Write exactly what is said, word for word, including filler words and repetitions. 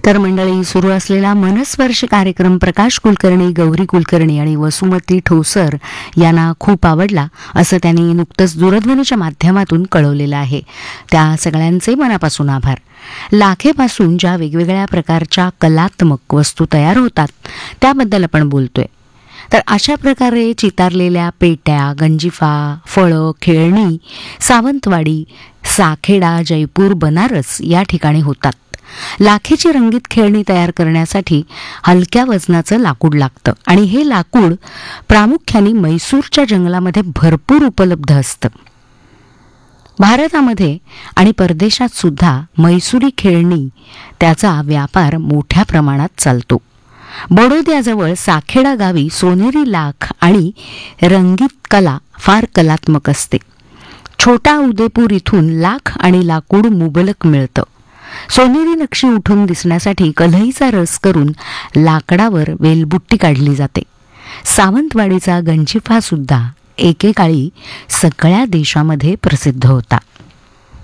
तर मंडळी, सुरू असलेला मनस्पर्शी कार्यक्रम प्रकाश कुलकर्णी, गौरी कुलकर्णी आणि वसुमती ठोसर यांना खूप आवडला असं त्यांनी नुकतंच दूरध्वनीच्या माध्यमातून कळवलेलं आहे. त्या सगळ्यांचे मनापासून आभार. लाखेपासून ज्या वेगवेगळ्या प्रकारच्या कलात्मक वस्तू तयार होतात त्याबद्दल आपण बोलतोय. तर अशा प्रकारे चितारलेल्या पेट्या, गंजिफा, फळं, खेळणी सावंतवाडी, साखेडा, जयपूर, बनारस या ठिकाणी होतात. लाखेची रंगीत खेळणी तयार करण्यासाठी हलक्या वजनाचं लाकूड लागतं आणि हे लाकूड प्रामुख्याने म्हैसूरच्या जंगलामध्ये भरपूर उपलब्ध असतं. भारतामध्ये आणि परदेशात सुद्धा म्हैसूरी खेळणी त्याचा व्यापार मोठ्या प्रमाणात चालतो. बडोद्याजवळ साखेडा गावी सोनेरी लाख आणि रंगीत कला फार कलात्मक असते. छोटा उदयपूर इथून लाख आणि लाकूड मुबलक मिळतं. सोनेरी नक्षी उठून दिसण्यासाठी कल्हईचा रस करून लाकडावर वेलबुट्टी काढली जाते. सावंतवाडीचा गंजिफा सुद्धा एकेकाळी सगळ्या देशामध्ये प्रसिद्ध होता.